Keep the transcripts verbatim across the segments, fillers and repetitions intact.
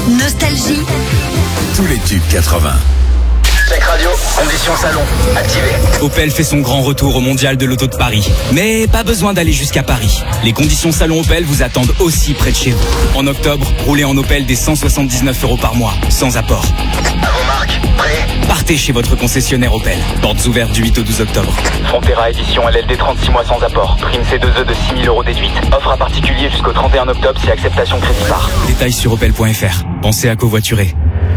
Nostalgie. Tous les tubes quatre-vingts. Check radio, conditions salon, activées. Opel fait son grand retour au Mondial de l'Auto de Paris. Mais pas besoin d'aller jusqu'à Paris. Les conditions salon Opel vous attendent aussi près de chez vous. En octobre, roulez en Opel des cent soixante-dix-neuf euros par mois, sans apport. À vos marques, prêts ? Partez chez votre concessionnaire Opel. Portes ouvertes du huit au douze octobre. Frontera édition L L D trente-six mois sans apport. Prime C deux E de six mille euros déduite. Offre à particulier jusqu'au trente et un octobre si acceptation crédit par. Détails sur opel point f r. Pensez à covoiturer.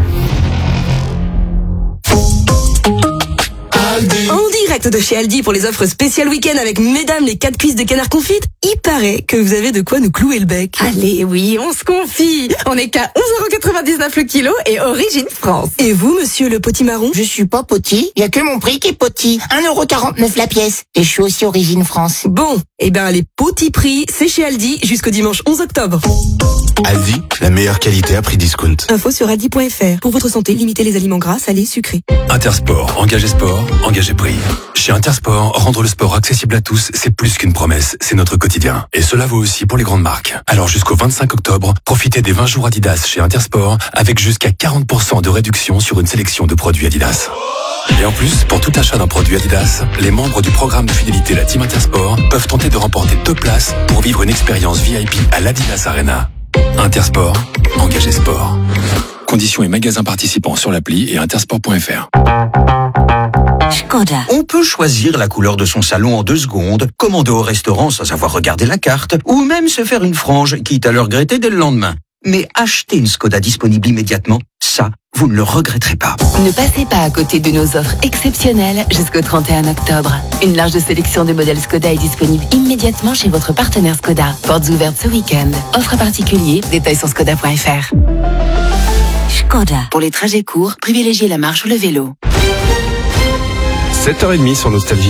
En direct de chez Aldi pour les offres spéciales week-end avec mesdames les quatre cuisses de canard confites. Il paraît que vous avez de quoi nous clouer le bec. Allez, oui, on se confie. On est qu'à onze euros quatre-vingt-dix-neuf le kilo et origine France. Et vous, monsieur le potimarron? Je suis pas poti, il y a que mon prix qui est poti. un euro quarante-neuf la pièce. Et je suis aussi origine France. Bon, eh ben les petits prix, c'est chez Aldi jusqu'au dimanche onze octobre. Aldi, la meilleure qualité à prix discount. Info sur aldi point f r. Pour votre santé, limitez les aliments gras, salés, sucrés. Intersport, engagez sport, engagez prix. Chez Intersport, rendre le sport accessible à tous, c'est plus qu'une promesse, c'est notre quotidien. Et cela vaut aussi pour les grandes marques. Alors jusqu'au vingt-cinq octobre, profitez des vingt jours Adidas chez Intersport avec jusqu'à quarante pour cent de réduction sur une sélection de produits Adidas. Et en plus, pour tout achat d'un produit Adidas, les membres du programme de fidélité La Team Intersport peuvent tenter de remporter deux places pour vivre une expérience V I P à l'Adidas Arena. Intersport, engagez sport. Conditions et magasins participants sur l'appli et intersport point f r. Skoda. On peut choisir la couleur de son salon en deux secondes, commander au restaurant sans avoir regardé la carte, ou même se faire une frange, quitte à le regretter dès le lendemain. Mais acheter une Skoda disponible immédiatement, ça, vous ne le regretterez pas. Ne passez pas à côté de nos offres exceptionnelles jusqu'au trente et un octobre. Une large sélection de modèles Skoda est disponible immédiatement chez votre partenaire Skoda. Portes ouvertes ce week-end. Offre particulier, détails sur skoda point f r. Skoda. Pour les trajets courts, privilégiez la marche ou le vélo. sept heures trente sur Nostalgie.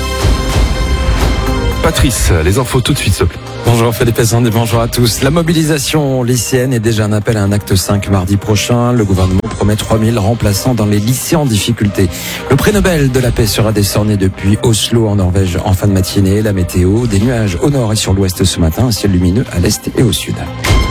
Patrice, les infos tout de suite, s'il te plaît. Bonjour Philippe Sand et bonjour à tous. La mobilisation lycéenne est déjà un appel à un acte cinq mardi prochain. Le gouvernement promet trois mille remplaçants dans les lycées en difficulté. Le prix Nobel de la paix sera décerné depuis Oslo en Norvège en fin de matinée. La météo, des nuages au nord et sur l'ouest ce matin, un ciel lumineux à l'est et au sud.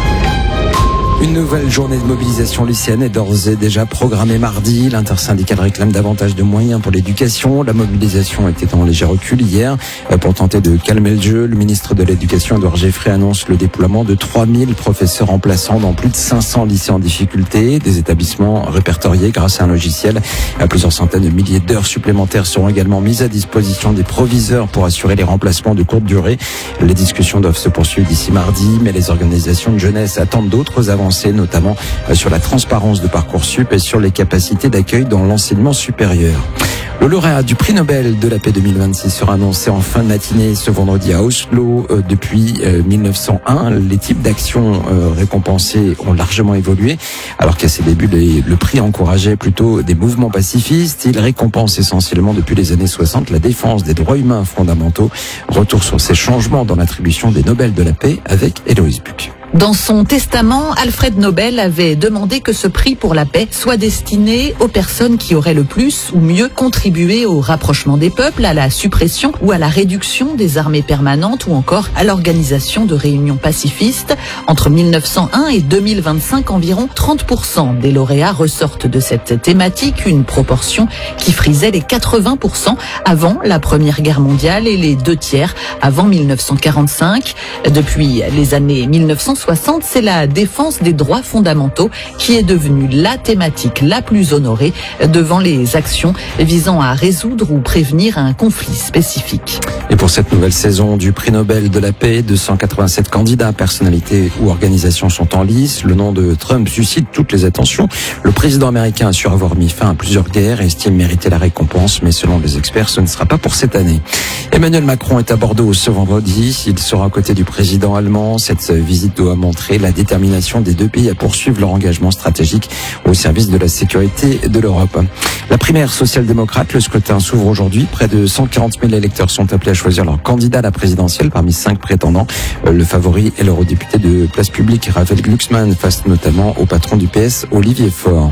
Une nouvelle journée de mobilisation lycéenne est d'ores et déjà programmée mardi. L'intersyndicale réclame davantage de moyens pour l'éducation. La mobilisation était en léger recul hier. Pour tenter de calmer le jeu, le ministre de l'Éducation, Édouard Geoffrey, annonce le déploiement de trois mille professeurs remplaçants dans plus de cinq cents lycées en difficulté. Des établissements répertoriés grâce à un logiciel. Plusieurs centaines de milliers d'heures supplémentaires seront également mises à disposition des proviseurs pour assurer les remplacements de courte durée. Les discussions doivent se poursuivre d'ici mardi, mais les organisations de jeunesse attendent d'autres avancées, notamment sur la transparence de Parcoursup et sur les capacités d'accueil dans l'enseignement supérieur. Le lauréat du prix Nobel de la paix deux mille vingt-six sera annoncé en fin de matinée ce vendredi à Oslo. Euh, depuis euh, mille neuf cent un, les types d'actions euh, récompensées ont largement évolué. Alors qu'à ses débuts, les, le prix encourageait plutôt des mouvements pacifistes. Il récompense essentiellement depuis les années soixante la défense des droits humains fondamentaux. Retour sur ces changements dans l'attribution des Nobel de la paix avec Héloïse Buc. Dans son testament, Alfred Nobel avait demandé que ce prix pour la paix soit destiné aux personnes qui auraient le plus ou mieux contribué au rapprochement des peuples, à la suppression ou à la réduction des armées permanentes ou encore à l'organisation de réunions pacifistes. Entre mille neuf cent un et deux mille vingt-cinq, environ trente pour cent des lauréats ressortent de cette thématique, une proportion qui frisait les quatre-vingts pour cent avant la Première Guerre mondiale et les deux tiers avant mille neuf cent quarante-cinq. Depuis les années mille neuf cent soixante, c'est la défense des droits fondamentaux qui est devenue la thématique la plus honorée devant les actions visant à résoudre ou prévenir un conflit spécifique. Et pour cette nouvelle saison du prix Nobel de la paix, deux cent quatre-vingt-sept candidats, personnalités ou organisations sont en lice. Le nom de Trump suscite toutes les attentions. Le président américain assure avoir mis fin à plusieurs guerres et estime mériter la récompense, mais selon les experts, ce ne sera pas pour cette année. Emmanuel Macron est à Bordeaux ce vendredi. Il sera à côté du président allemand. Cette visite doit montrer la détermination des deux pays à poursuivre leur engagement stratégique au service de la sécurité de l'Europe. La primaire social-démocrate, le scrutin s'ouvre aujourd'hui. Près de cent quarante mille électeurs sont appelés à choisir leur candidat à la présidentielle parmi cinq prétendants. Le favori est l'eurodéputé de Place Publique, Raphaël Glucksmann, face notamment au patron du P S, Olivier Faure.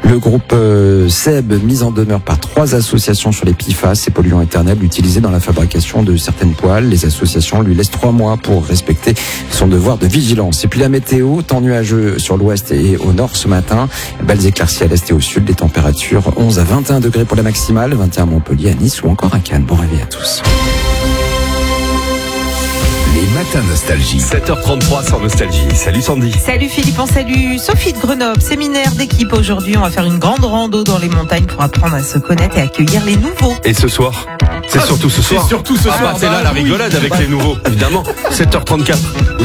Le groupe euh, Seb, mis en demeure par trois associations sur les P F A S, ces polluants éternels utilisés dans la fabrication de certaines poêles. Les associations lui laissent trois mois pour respecter son devoir de vigilance. Et puis la météo, temps nuageux sur l'ouest et au nord ce matin. Belles éclaircies à l'est et au sud. Les températures onze à vingt et un degrés pour la maximale, vingt et un à Montpellier, à Nice ou encore à Cannes. Bon réveil à tous. Les matins nostalgie. sept heures trente-trois sur Nostalgie. Salut Sandy. Salut Philippe, on salue Sophie de Grenoble. Séminaire d'équipe aujourd'hui. On va faire une grande rando dans les montagnes pour apprendre à se connaître et accueillir les nouveaux. Et ce soir C'est surtout ce soir. C'est surtout ce soir. Ah bah c'est là la rigolade avec les nouveaux, évidemment. sept heures trente-quatre.